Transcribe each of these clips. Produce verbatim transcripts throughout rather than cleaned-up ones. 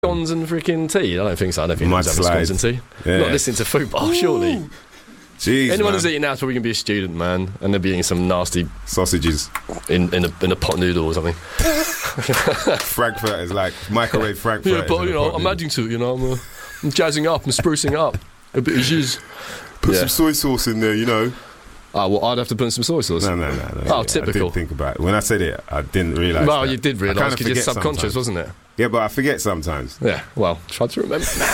Scones and freaking tea? I don't think so. I don't think he's having scones and tea. Yeah. Not listening to football, Ooh. surely. Jeez, Anyone man. who's eating now is probably going to be a student, man, and they'll be eating some nasty sausages in in a, in a pot noodle or something. Frankfurt is like microwave Frankfurt. Yeah, but you know, I'm adding to it. You know, I'm, uh, I'm jazzing up, I'm sprucing up a bit of jizz. Put yeah. some soy sauce in there, you know. Oh, well, I'd have to put in some soy sauce. No, no, no. no oh, yeah, typical. I didn't think about it. When I said it, I didn't realise Well, that. you did realise because you're subconscious, sometimes. wasn't it? Yeah, but I forget sometimes. Yeah, well, try to remember, man.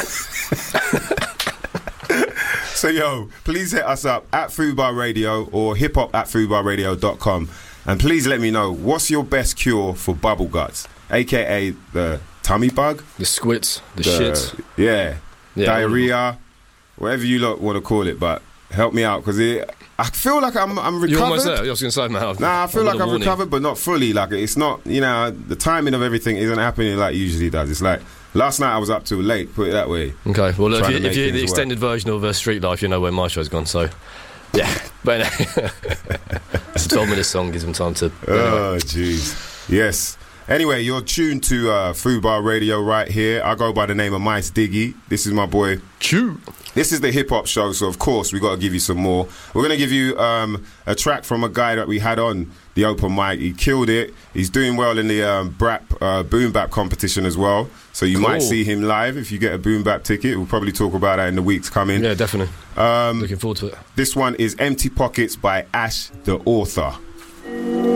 So, yo, please hit us up at Fubar Radio or hiphop at fubar radio dot com. And please let me know, what's your best cure for bubble guts, a k a the tummy bug? The squits, the, the shits. Yeah, yeah diarrhea, whatever you lot want to call it, but help me out, because I feel like I'm, I'm recovered. You're almost there. I was going to say, man. Nah, I feel like I've warning. recovered, but not fully. Like, it's not, you know, the timing of everything isn't happening like it usually does. It's like, last night I was up too late, put it that way. Okay, well, look, if, you, if you're the extended work. version of uh, Street Life, you know where my show's gone, so, yeah. But anyway, it's a twelve minute song, gives them time to... Oh, jeez. Yes. Anyway, you're tuned to uh, Fubar Radio right here. I go by the name of Mice Diggy. This is my boy... Chew. This is the hip-hop show, so of course we got to give you some more. We're going to give you um, a track from a guy that we had on the open mic. He killed it. He's doing well in the um, brap, uh, boom bap competition as well. So you cool. might see him live if you get a boom bap ticket. We'll probably talk about that in the weeks coming. Yeah, definitely. Um, Looking forward to it. This one is Empty Pockets by Ash the Author.